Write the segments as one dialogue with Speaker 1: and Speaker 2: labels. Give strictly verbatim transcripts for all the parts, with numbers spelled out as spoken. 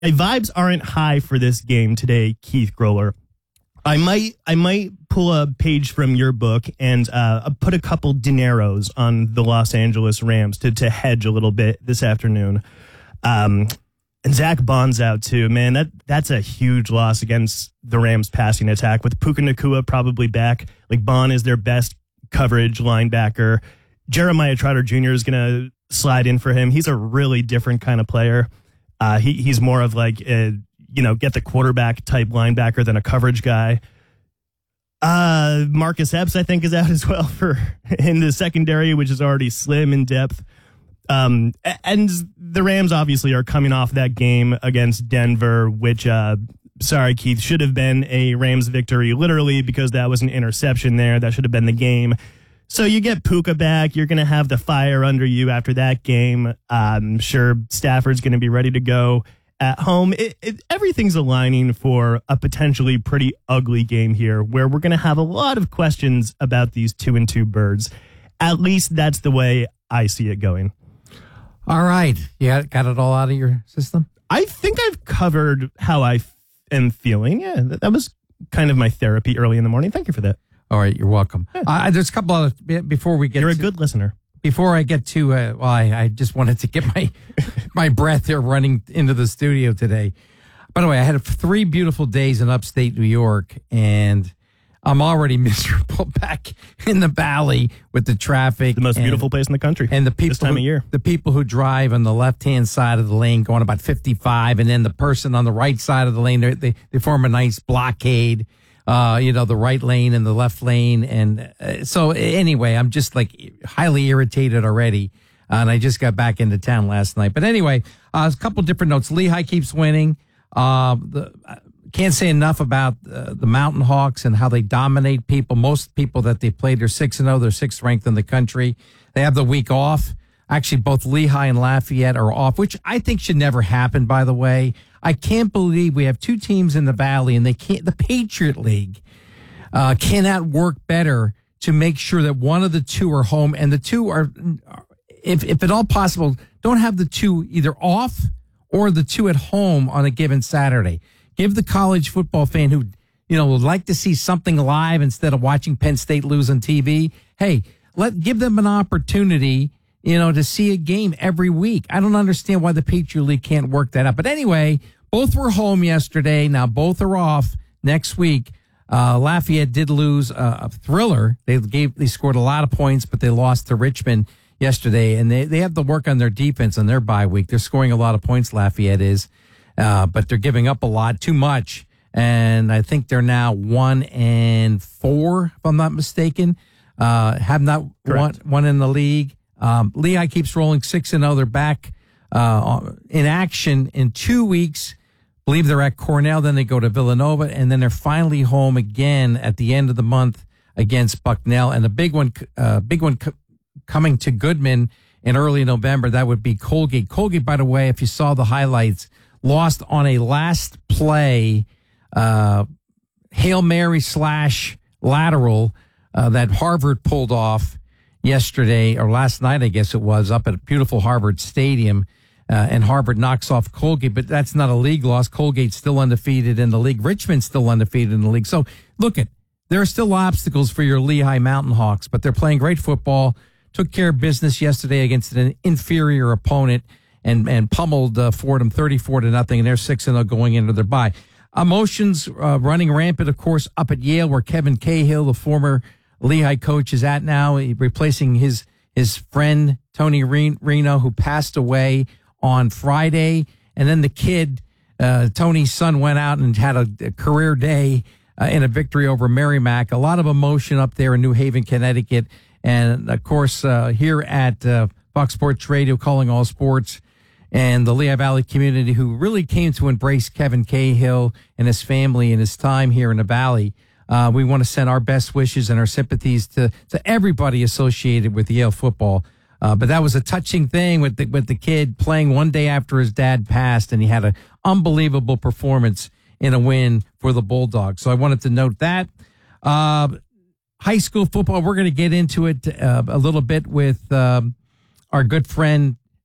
Speaker 1: vibes aren't high for this game today, Keith Groller. I might I might pull a page from your book and uh, put a couple dineros on the Los Angeles Rams to, to hedge a little bit this afternoon. Um, and Zach Bond's out too, man. That that's a huge loss against the Rams passing attack with Puka Nacua probably back. Like Bond is their best coverage linebacker. Jeremiah Trotter Junior is going to slide in for him. He's a really different kind of player. Uh, he he's more of like a, you know, get the quarterback type linebacker than a coverage guy. Uh, Marcus Epps, I think, is out as well for in the secondary, which is already slim in depth. Um, and the Rams obviously are coming off that game against Denver, which, uh, sorry, Keith, should have been a Rams victory, literally, because that was an interception there. That should have been the game. So you get Puka back. You're going to have the fire under you after that game. I'm sure Stafford's going to be ready to go at home. It, it, everything's aligning for a potentially pretty ugly game here where we're going to have a lot of questions about these two and two birds. At least that's the way I see it going.
Speaker 2: All right. You got it all out of your system?
Speaker 1: I think I've covered how I f- am feeling. Yeah, that, that was kind of my therapy early in the morning. Thank you for that.
Speaker 2: All right, you're welcome.
Speaker 1: Yeah.
Speaker 2: Uh, there's a couple of, before we get
Speaker 1: You're a
Speaker 2: to,
Speaker 1: good listener.
Speaker 2: Before I get to, uh, well, I, I just wanted to get my my breath here running into the studio today. By the way, I had three beautiful days in upstate New York, and I'm already miserable back in the valley with the traffic.
Speaker 1: The most
Speaker 2: and,
Speaker 1: beautiful place in the country.
Speaker 2: And the people
Speaker 1: this time
Speaker 2: who,
Speaker 1: of year.
Speaker 2: The people who drive on the left-hand side of the lane going about fifty-five, and then the person on the right side of the lane, they, they form a nice blockade. Uh, you know, the right lane and the left lane. And uh, so anyway, I'm just like highly irritated already. Uh, and I just got back into town last night. But anyway, uh, a couple different notes. Lehigh keeps winning. Uh, the, uh, can't say enough about uh, the Mountain Hawks and how they dominate people. Most people that they played are six and oh. They're sixth ranked in the country. They have the week off. Actually, both Lehigh and Lafayette are off, which I think should never happen, by the way. I can't believe we have two teams in the Valley, and they can't. The Patriot League uh, cannot work better to make sure that one of the two are home, and the two are, if if at all possible, don't have the two either off or the two at home on a given Saturday. Give the college football fan who, you know, would like to see something live instead of watching Penn State lose on T V. Hey, let give them an opportunity, you know, to see a game every week. I don't understand why the Patriot League can't work that out. But anyway, both were home yesterday. Now both are off next week. Uh, Lafayette did lose uh, a thriller. They gave, they scored a lot of points, but they lost to Richmond yesterday. And they, they have to work on their defense on their bye week. They're scoring a lot of points, Lafayette is, uh, but they're giving up a lot, too much. And I think they're now one and four, if I'm not mistaken. Uh, have not won, won in the league. Um, Lehigh keeps rolling six and oh. They're back uh, in action in two weeks. Believe they're at Cornell. Then they go to Villanova, and then they're finally home again at the end of the month against Bucknell. And a big one, uh, big one c- coming to Goodman in early November. That would be Colgate. Colgate, by the way, if you saw the highlights, lost on a last play uh, Hail Mary slash lateral uh, that Harvard pulled off yesterday, or last night, I guess it was, up at beautiful Harvard Stadium, uh, and Harvard knocks off Colgate, but that's not a league loss. Colgate's still undefeated in the league. Richmond's still undefeated in the league. So, look, it, there are still obstacles for your Lehigh Mountain Hawks, but they're playing great football, took care of business yesterday against an inferior opponent, and, and pummeled uh, Fordham thirty-four to nothing, and they're six and oh going into their bye. Emotions uh, running rampant, of course, up at Yale, where Kevin Cahill, the former Lehigh coach, is at now, replacing his his friend Tony Reno, who passed away on Friday. And then the kid, uh, Tony's son, went out and had a, a career day uh, in a victory over Merrimack. A lot of emotion up there in New Haven, Connecticut. And, of course, uh, here at uh, Fox Sports Radio, calling all sports, and the Lehigh Valley community, who really came to embrace Kevin Cahill and his family and his time here in the Valley. Uh, we want to send our best wishes and our sympathies to, to everybody associated with Yale football. Uh, but that was a touching thing with the, with the kid playing one day after his dad passed, and he had an unbelievable performance in a win for the Bulldogs. So I wanted to note that. Uh, high school football, we're going to get into it uh, a little bit with um, our good friend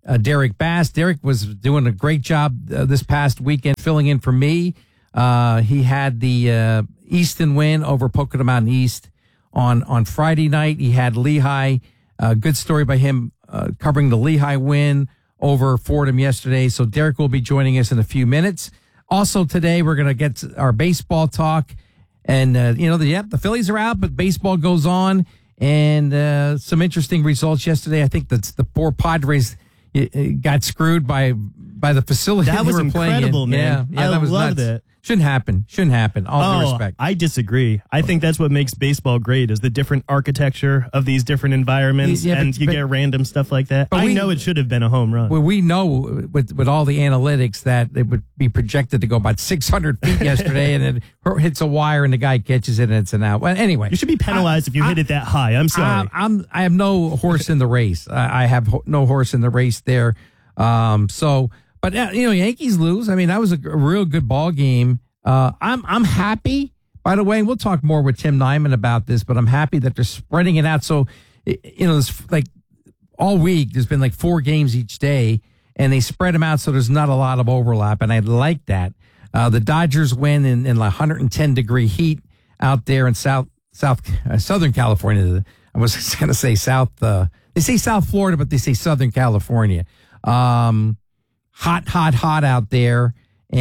Speaker 2: uh, Derek Bass. Derek was doing a great job uh, this past weekend filling in for me. Uh, he had the uh, Easton win over Pocono Mountain East on, on Friday night. He had Lehigh. Uh, good story by him uh, covering the Lehigh win over Fordham yesterday. So Derek will be joining us in a few minutes. Also today, we're going to get our baseball talk. And, uh, you know, the, yep, the Phillies are out, but baseball goes on. And uh, some interesting results yesterday. I think that's the poor Padres it, it got screwed by by the facility
Speaker 1: That
Speaker 2: they
Speaker 1: was
Speaker 2: were playing in.
Speaker 1: incredible, man.
Speaker 2: Yeah, yeah,
Speaker 1: I
Speaker 2: that was
Speaker 1: loved
Speaker 2: nuts.
Speaker 1: it.
Speaker 2: Shouldn't happen. Shouldn't happen. All due
Speaker 1: Oh,
Speaker 2: respect.
Speaker 1: I disagree. I think that's what makes baseball great is the different architecture of these different environments,
Speaker 2: Yeah, but-
Speaker 1: and you
Speaker 2: but-
Speaker 1: get random stuff like that.
Speaker 2: But
Speaker 1: I
Speaker 2: we-
Speaker 1: know it should have been a home run.
Speaker 2: Well, we know with with all the analytics that it would be projected to go about six hundred feet yesterday, and it hits a wire, and the guy catches it, and it's an out. Well, anyway,
Speaker 1: You should be penalized
Speaker 2: I-
Speaker 1: if you
Speaker 2: I-
Speaker 1: hit it that high. I'm sorry.
Speaker 2: I, I'm I have no horse in the race. I, I have ho- no horse in the race there. Um, so, but uh, you know, Yankees lose. I mean, that was a, g- a real good ball game. Uh, I'm I'm happy. By the way, we'll talk more with Tim Nyman about this, but I'm happy that they're spreading it out. So, i- you know, it's like all week there's been like four games each day, and they spread them out so there's not a lot of overlap, and I like that. Uh, the Dodgers win in, in like one hundred ten degree heat out there in South South uh, Southern California. I was going to say South. Uh, they say South Florida, but they say Southern California. Um, hot, hot, hot out there.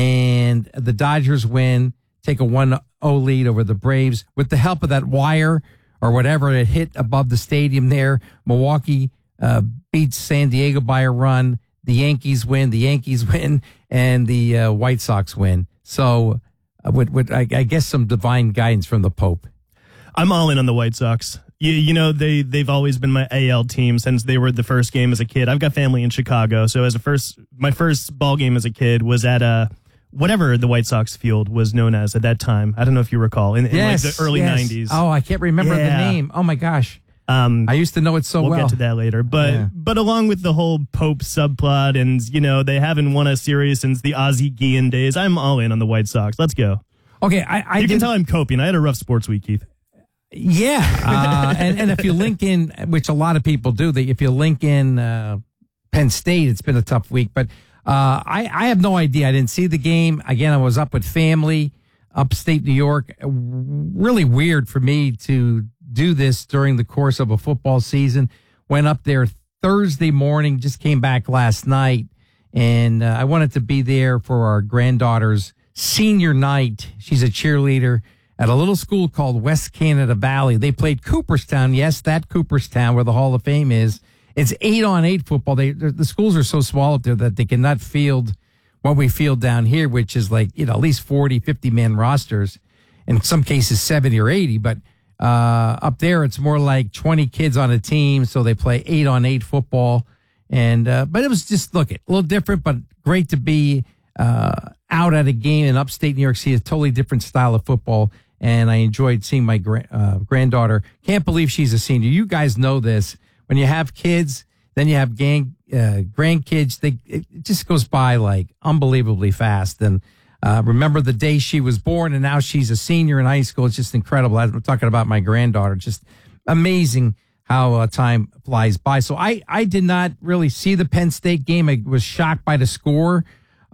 Speaker 2: And the Dodgers win, take a one oh lead over the Braves with the help of that wire or whatever that hit above the stadium there. Milwaukee uh, beats San Diego by a run. The Yankees win, the Yankees win, and the uh, White Sox win. So, uh, with, with I, I guess some divine guidance from the Pope.
Speaker 1: I'm all in on the White Sox. You, you know, they, they've always been my A L team since they were the first game as a kid. I've got family in Chicago, so as a first, my first ball game as a kid was at a, whatever the White Sox field was known as at that time. I don't know if you recall, in, in
Speaker 2: Yes,
Speaker 1: like the early
Speaker 2: yes.
Speaker 1: nineties.
Speaker 2: Oh, I can't remember
Speaker 1: Yeah.
Speaker 2: the name. Oh, my gosh.
Speaker 1: Um,
Speaker 2: I used to know it so
Speaker 1: we'll
Speaker 2: well.
Speaker 1: get to that later. But
Speaker 2: Yeah.
Speaker 1: but along with the whole Pope subplot and, you know, they haven't won a series since the Ozzie Guillen days, I'm all in on the White Sox. Let's go.
Speaker 2: Okay, I, I
Speaker 1: You
Speaker 2: did,
Speaker 1: can tell I'm coping. I had a rough sports week, Keith.
Speaker 2: Yeah, uh, and and if you link in, which a lot of people do, that if you link in uh, Penn State, it's been a tough week. But uh, I I have no idea. I didn't see the game. Again, I was up with family, upstate New York. Really weird for me to do this during the course of a football season. Went up there Thursday morning. Just came back last night, and uh, I wanted to be there for our granddaughter's senior night. She's a cheerleader at a little school called West Canada Valley. They played Cooperstown. Yes, that Cooperstown where the Hall of Fame is. It's eight on eight football. They the schools are so small up there that they cannot field what we field down here, which is like, you know, at least forty, fifty man rosters. In some cases, seventy or eighty. But uh, up there, it's more like twenty kids on a team. So they play eight on eight football. And uh, but it was just, look, a little different, but great to be uh, out at a game in upstate New York City. A totally different style of football. And I enjoyed seeing my gra- uh, granddaughter. Can't believe she's a senior. You guys know this. When you have kids, then you have gang, uh, grandkids. They it just goes by like unbelievably fast. And uh, remember the day she was born, and now she's a senior in high school. It's just incredible. I'm talking about my granddaughter. Just amazing how uh, time flies by. So I, I did not really see the Penn State game. I was shocked by the score.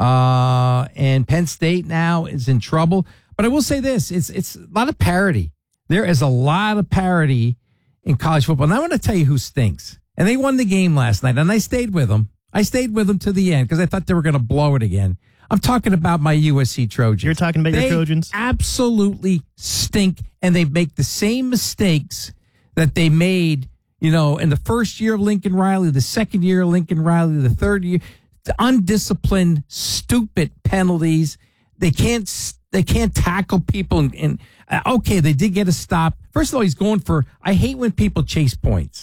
Speaker 2: Uh, and Penn State now is in trouble. But I will say this, it's it's a lot of parity. There is a lot of parity in college football. And I want to tell you who stinks. And they won the game last night, and I stayed with them. I stayed with them to the end because I thought they were going to blow it again. I'm talking about my U S C Trojans.
Speaker 1: You're talking about
Speaker 2: they
Speaker 1: your Trojans?
Speaker 2: Absolutely stink, and they make the same mistakes that they made, you know, in the first year of Lincoln Riley, the second year of Lincoln Riley, the third year. The undisciplined, stupid penalties. They can't they can't tackle people. And, and uh, okay, they did get a stop. First of all, he's going for. I hate when people chase points.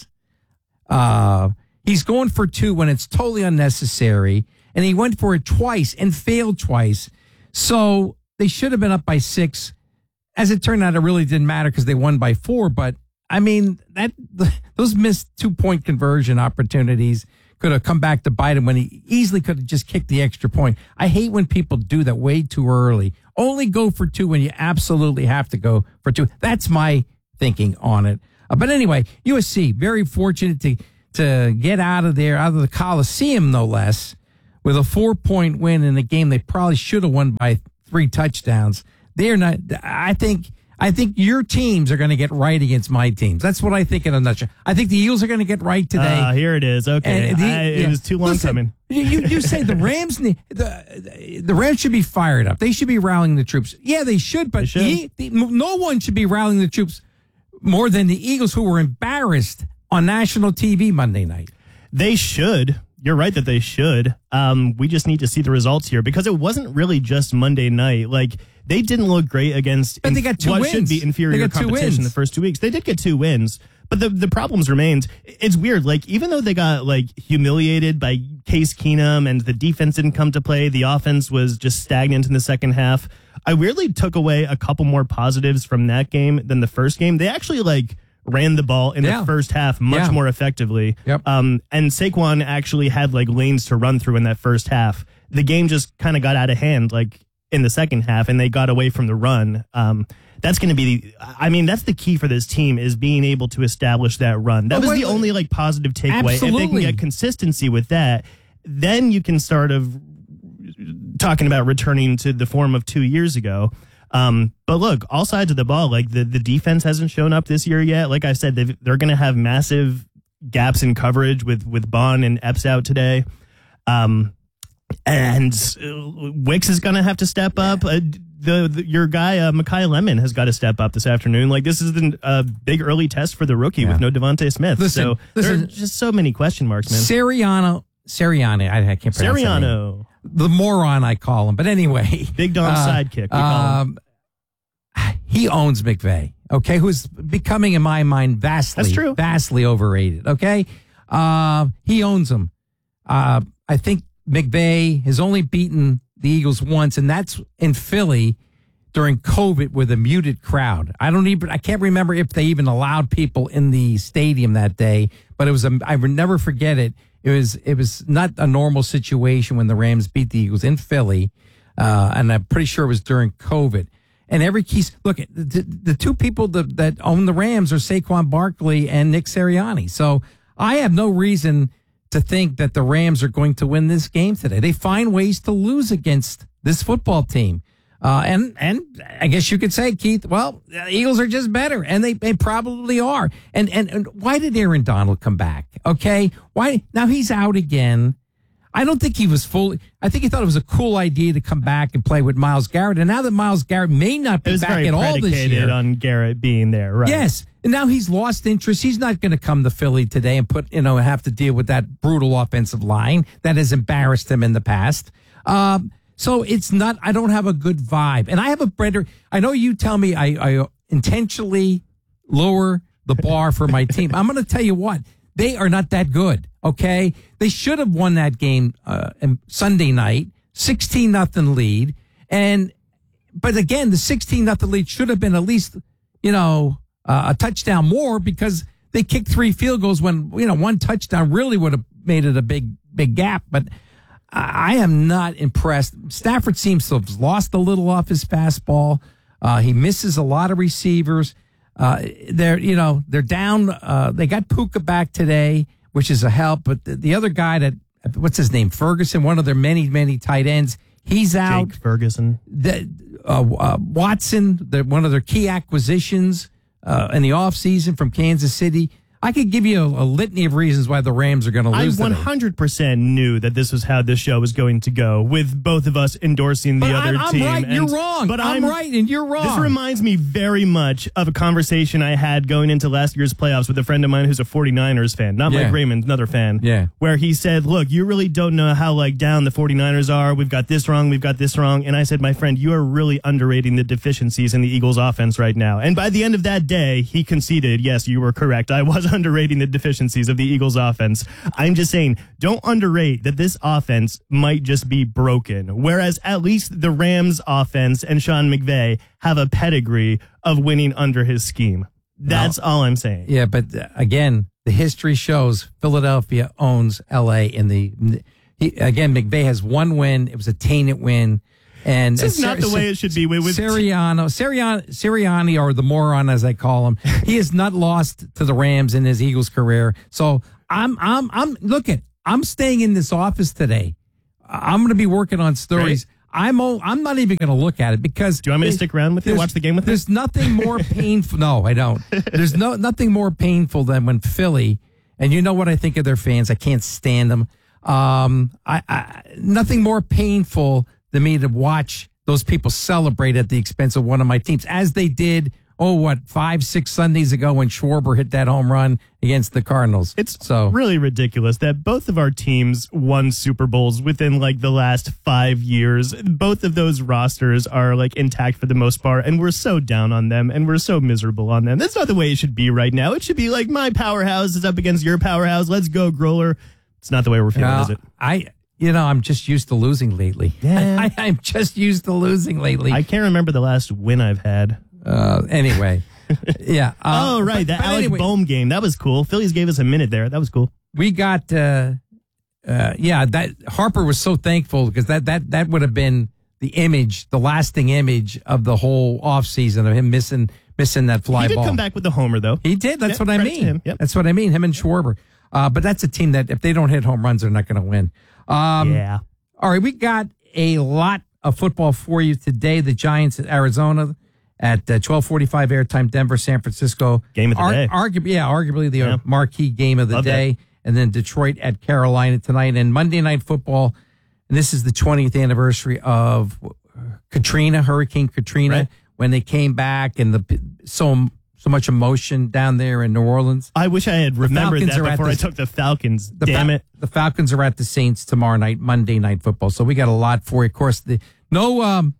Speaker 2: Uh, he's going for two when it's totally unnecessary, and he went for it twice and failed twice. So they should have been up by six. As it turned out, it really didn't matter because they won by four. But I mean, that those missed two point conversion opportunities could have come back to bite him when he easily could have just kicked the extra point. I hate when people do that way too early. Only go for two when you absolutely have to go for two. That's my thinking on it. Uh, but anyway, U S C, very fortunate to to get out of there, out of the Coliseum, no less, with a four-point win in a game they probably should have won by three touchdowns. They're not. I think. I think your teams are going to get right against my teams. That's what I think in a nutshell. I think the Eagles are going to get right today.
Speaker 1: Uh, here it is. Okay,
Speaker 2: the,
Speaker 1: I, it
Speaker 2: yeah.
Speaker 1: was too long
Speaker 2: Listen,
Speaker 1: coming.
Speaker 2: You you say the Rams need, the the Rams should be fired up. They should be rallying the troops. Yeah, they should, but
Speaker 1: They should.
Speaker 2: He, the, no one should be rallying the troops more than the Eagles, who were embarrassed on national T V Monday night.
Speaker 1: They should. You're right that they should. Um, we just need to see the results here because it wasn't really just Monday night. Like, they didn't look great against
Speaker 2: But they got two
Speaker 1: what
Speaker 2: wins.
Speaker 1: should be inferior
Speaker 2: They got two
Speaker 1: competition
Speaker 2: wins.
Speaker 1: in the first two weeks. They did get two wins, but the, the problems remained. It's weird. Like, even though they got, like, humiliated by Case Keenum and the defense didn't come to play, the offense was just stagnant in the second half. I weirdly took away a couple more positives from that game than the first game. They actually, like, ran the ball in
Speaker 2: Yeah.
Speaker 1: the first half much
Speaker 2: Yeah.
Speaker 1: more effectively.
Speaker 2: Yep.
Speaker 1: Um, and Saquon actually had like lanes to run through in that first half. The game just kind of got out of hand like in the second half, and they got away from the run. Um, that's going to be the, I mean, that's the key for this team is being able to establish that run. That
Speaker 2: Oh,
Speaker 1: was
Speaker 2: wait,
Speaker 1: the
Speaker 2: wait.
Speaker 1: only like positive takeaway. If they can
Speaker 2: Absolutely.
Speaker 1: get consistency with that, then you can start of talking about returning to the form of two years ago. Um, but look, all sides of the ball, like the, the defense hasn't shown up this year yet. Like I said, they've, they're going to have massive gaps in coverage with, with Bond and Epps out today. Um, and uh, Wicks is going to have to step up. Uh, the, the your guy, uh, Mekhi Lemon has got to step up this afternoon. Like this is a uh, big early test for the rookie
Speaker 2: Yeah.
Speaker 1: with no Devontae Smith.
Speaker 2: Listen,
Speaker 1: so there
Speaker 2: listen.
Speaker 1: are just so many question marks, man.
Speaker 2: Sirianni, Sirianni, I, I can't pronounce that name.
Speaker 1: Sirianni,
Speaker 2: The moron, I call him. But anyway.
Speaker 1: Big Dom's
Speaker 2: uh,
Speaker 1: sidekick. We call him.
Speaker 2: Um, he owns McVay, okay, who's becoming, in my mind, vastly,
Speaker 1: That's true.
Speaker 2: vastly overrated, okay? Uh, he owns him. Uh, I think McVay has only beaten the Eagles once, and that's in Philly during COVID with a muted crowd. I don't even, I can't remember if they even allowed people in the stadium that day, but it was, a, I would never forget it. It was, it was not a normal situation when the Rams beat the Eagles in Philly, uh, and I'm pretty sure it was during COVID. And every key, look, the, the two people that, that own the Rams are Saquon Barkley and Nick Sirianni. So I have no reason to think that the Rams are going to win this game today. They find ways to lose against this football team. Uh, and, and I guess you could say, Keith, well, the Eagles are just better, and they, they probably are. And, and, and why did Aaron Donald come back? Okay. Why? Now he's out again. I don't think he was fully, I think he thought it was a cool idea to come back and play with Myles Garrett. And now that Myles Garrett may not
Speaker 1: It
Speaker 2: be
Speaker 1: was
Speaker 2: back
Speaker 1: very
Speaker 2: at all this
Speaker 1: predicated
Speaker 2: year.
Speaker 1: on Garrett being there, right?
Speaker 2: Yes. And now he's lost interest. He's not going to come to Philly today and put, you know, have to deal with that brutal offensive line that has embarrassed him in the past. Um, so it's not, I don't have a good vibe. And I have a better, I know you tell me I, I intentionally lower the bar for my team. I'm going to tell you what, they are not that good. Okay. They should have won that game, uh, Sunday night, sixteen nothing lead. And, but again, the sixteen nothing lead should have been at least, you know, uh, a touchdown more because they kicked three field goals when, you know, one touchdown really would have made it a big, big gap. But I, I am not impressed. Stafford seems to have lost a little off his fastball. Uh, he misses a lot of receivers. Uh, they're, you know, they're down. Uh, they got Puka back today, which is a help. But the, the other guy that, what's his name? Ferguson, one of their many, many tight ends. He's out.
Speaker 1: Jake Ferguson.
Speaker 2: The, uh, uh, Watson, the, one of their key acquisitions uh, in the offseason from Kansas City. I could give you a, a litany of reasons why the Rams are going to
Speaker 1: I
Speaker 2: lose.
Speaker 1: one hundred percent knew that this was how this show was going to go, with both of us endorsing the
Speaker 2: But
Speaker 1: other
Speaker 2: I'm, I'm
Speaker 1: team.
Speaker 2: right,
Speaker 1: And-
Speaker 2: you're wrong.
Speaker 1: But
Speaker 2: I'm,
Speaker 1: I'm,
Speaker 2: right, and you're wrong.
Speaker 1: This reminds me very much of a conversation I had going into last year's playoffs with a friend of mine who's a 49ers fan, not
Speaker 2: Yeah.
Speaker 1: Mike Raymond, another fan.
Speaker 2: Yeah.
Speaker 1: Where he said, look, you really don't know how like down the 49ers are. We've got this wrong. We've got this wrong. And I said, my friend, you are really underrating the deficiencies in the Eagles offense right now. And by the end of that day, he conceded, yes, you were correct. I was underrating the deficiencies of the Eagles offense. I'm just saying, don't underrate that this offense might just be broken. Whereas at least the Rams offense and Sean McVay have a pedigree of winning under his scheme. That's all I'm saying.
Speaker 2: Yeah, but uh, again, the history shows Philadelphia owns L A in the. He, again, McVay has one win. It was a tainted win, and
Speaker 1: This is
Speaker 2: uh,
Speaker 1: not the way it should be. With, with
Speaker 2: Sirianni, Sirianni, Sirianni, or the moron as I call him, he has not lost to the Rams in his Eagles career. So I'm, I'm, I'm, look at, I'm staying in this office today. I'm going to be working on stories. Right. I'm o- I'm not even going to look at it because.
Speaker 1: Do you want me to stick around with you? Watch the game with you?
Speaker 2: There's nothing more painful. No, I don't. There's no nothing more painful than when Philly, and you know what I think of their fans. I can't stand them. Um, I, I nothing more painful than me to watch those people celebrate at the expense of one of my teams, as they did. Oh, what, five, six Sundays ago when Schwarber hit that home run against the Cardinals.
Speaker 1: It's
Speaker 2: so
Speaker 1: really ridiculous that both of our teams won Super Bowls within like the last five years. Both of those rosters are like intact for the most part, and we're so down on them, and we're so miserable on them. That's not the way it should be right now. It should be like my powerhouse is up against your powerhouse. Let's go, Groller. It's not the way we're feeling,
Speaker 2: uh,
Speaker 1: is it?
Speaker 2: I, you know, I'm just used to losing lately.
Speaker 1: Yeah.
Speaker 2: I, I'm just used to losing lately.
Speaker 1: I can't remember the last win I've had.
Speaker 2: Uh, anyway, yeah. Uh,
Speaker 1: oh, right.
Speaker 2: But,
Speaker 1: the
Speaker 2: but
Speaker 1: Alec
Speaker 2: anyway,
Speaker 1: Boehm game. That was cool. Phillies gave us a minute there. That was cool.
Speaker 2: We got, uh, uh, yeah, that Harper was so thankful because that, that, that would have been the image, the lasting image of the whole offseason of him missing, missing that fly
Speaker 1: he did
Speaker 2: ball.
Speaker 1: come back with the homer, though.
Speaker 2: He did. That's
Speaker 1: yep,
Speaker 2: what I mean.
Speaker 1: Him. Yep.
Speaker 2: That's what I mean. Him and Schwarber. Uh, but that's a team that if they don't hit home runs, they're not going to win. Um,
Speaker 1: yeah.
Speaker 2: All right. We got a lot of football for you today. The Giants at Arizona. At uh, twelve forty-five airtime, Denver, San Francisco.
Speaker 1: Game of the
Speaker 2: Ar-
Speaker 1: day.
Speaker 2: Arguably, yeah, arguably the
Speaker 1: Yeah.
Speaker 2: uh, marquee game of the
Speaker 1: Love
Speaker 2: day.
Speaker 1: that.
Speaker 2: And then Detroit at Carolina tonight. And Monday Night Football, and this is the twentieth anniversary of Katrina, Hurricane Katrina,
Speaker 1: Right.
Speaker 2: when they came back and the so so much emotion down there in New Orleans.
Speaker 1: I wish I had remembered
Speaker 2: Falcons
Speaker 1: that
Speaker 2: are at
Speaker 1: before
Speaker 2: the-
Speaker 1: I took the Falcons.
Speaker 2: The
Speaker 1: Damn
Speaker 2: Fal-
Speaker 1: it.
Speaker 2: The Falcons are at the Saints tomorrow night, Monday Night Football. So we got a lot for you. Of course, the no um,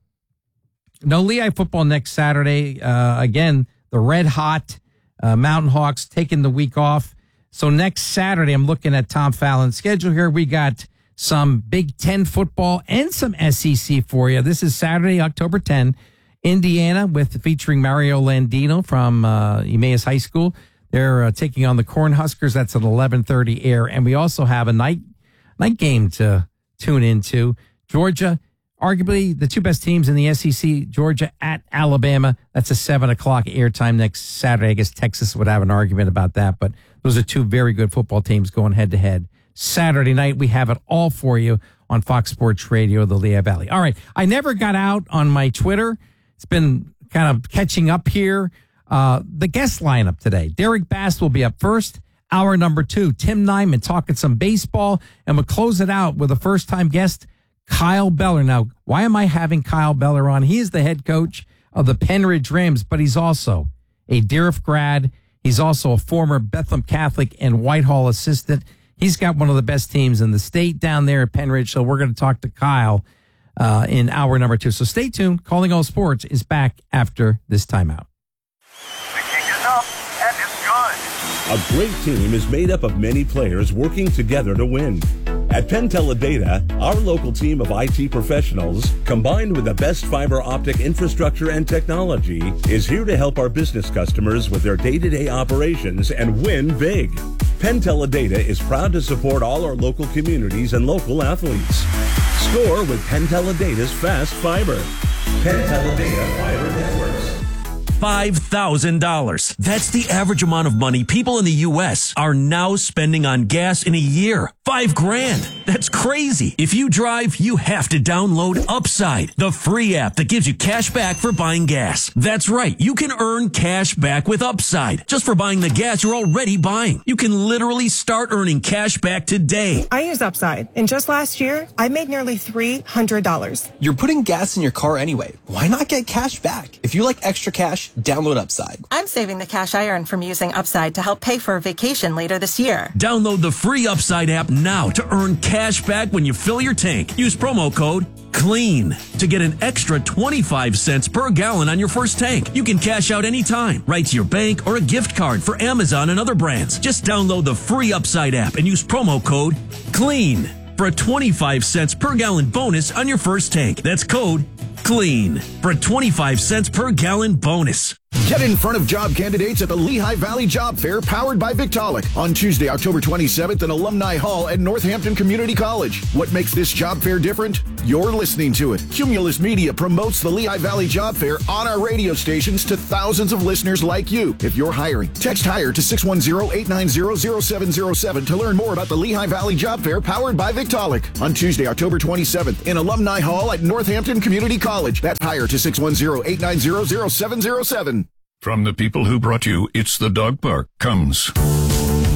Speaker 2: no Lehigh football next Saturday. Uh, again, the red hot uh, Mountain Hawks taking the week off. So next Saturday, I'm looking at Tom Fallon's schedule here. We got some Big Ten football and some S E C for you. This is Saturday, October tenth. Indiana with featuring Mario Landino from uh, Emmaus High School. They're uh, taking on the Cornhuskers. That's at eleven thirty air. And we also have a night night game to tune into. Georgia, arguably the two best teams in the S E C, Georgia at Alabama. That's a seven o'clock airtime next Saturday. I guess Texas would have an argument about that, but those are two very good football teams going head to head. Saturday night, we have it all for you on Fox Sports Radio, the Lehigh Valley. All right. I never got out on my Twitter. It's been kind of catching up here. Uh, the guest lineup today. Derek Bass will be up first. Hour number two, Tim Nyman talking some baseball. And we'll close it out with a first-time guest, Kyle Beller. Now, why am I having Kyle Beller on? He is the head coach of the Penridge Rams, but he's also a D R F grad. He's also a former Bethlehem Catholic and Whitehall assistant. He's got one of the best teams in the state down there at Penridge. So we're going to talk to Kyle uh, in hour number two. So stay tuned. Calling All Sports is back after this timeout.
Speaker 3: The kick is up, and it's good.
Speaker 4: A great team is made up of many players working together to win. At Penn Teledata, our local team of I T professionals, combined with the best fiber optic infrastructure and technology, is here to help our business customers with their day-to-day operations and win big. Penn Teledata is proud to support all our local communities and local athletes. Score with Penn Teledata's fast fiber. Penn Teledata Fiber Networks.
Speaker 5: five thousand dollars. That's the average amount of money people in the U S are now spending on gas in a year. Five grand. That's crazy. If you drive, you have to download Upside, the free app that gives you cash back for buying gas. That's right. You can earn cash back with Upside just for buying the gas you're already buying. You can literally start earning cash back today.
Speaker 6: I use Upside, and just last year, I made nearly three hundred dollars.
Speaker 7: You're putting gas in your car anyway. Why not get cash back? If you like extra cash, download Upside.
Speaker 6: I'm saving the cash I earned from using Upside to help pay for a vacation later this year.
Speaker 5: Download the free Upside app now to earn cash back when you fill your tank. Use promo code CLEAN to get an extra twenty-five cents per gallon on your first tank. You can cash out anytime, right to your bank or a gift card for Amazon and other brands. Just download the free Upside app and use promo code CLEAN for a twenty-five cents per gallon bonus on your first tank. That's code CLEAN for a twenty-five cents per gallon bonus.
Speaker 8: Get in front of job candidates at the Lehigh Valley Job Fair powered by Victaulic on Tuesday, October twenty-seventh in Alumni Hall at Northampton Community College. What makes this job fair different? You're listening to it. Cumulus Media promotes the Lehigh Valley Job Fair on our radio stations to thousands of listeners like you. If you're hiring, text HIRE to six one zero, eight nine zero, zero seven zero seven to learn more about the Lehigh Valley Job Fair powered by Victaulic on Tuesday, October twenty-seventh in Alumni Hall at Northampton Community College. That's HIRE to six one zero, eight nine zero, zero seven zero seven.
Speaker 9: From the people who brought you It's the Dog Park comes